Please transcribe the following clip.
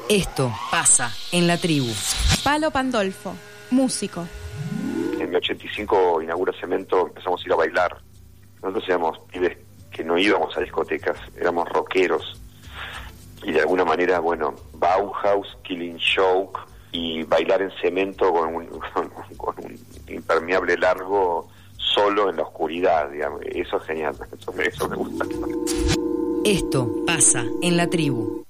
Esto pasa en la tribu. Palo Pandolfo, músico. En el 85 inaugura Cemento, empezamos a ir a bailar. Nosotros éramos pibes que no íbamos a discotecas, éramos rockeros. Y de alguna manera, bueno, Bauhaus, Killing Joke y bailar en Cemento con un impermeable largo solo en la oscuridad, digamos. Eso es genial, eso me gusta. Esto pasa en la tribu.